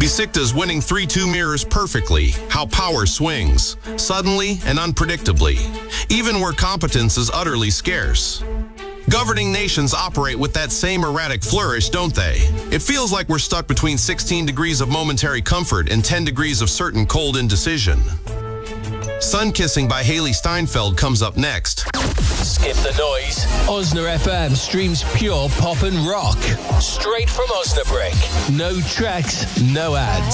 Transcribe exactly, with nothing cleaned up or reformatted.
Besiktas winning three two mirrors perfectly how power swings, suddenly and unpredictably, even where competence is utterly scarce. Governing nations operate with that same erratic flourish, don't they? It feels like we're stuck between sixteen degrees of momentary comfort and ten degrees of certain cold indecision. Sun Kissing by Haley Steinfeld comes up next. Skip the noise. Osna F M streams pure pop and rock. Straight from Osnabrück. No tracks, no ads.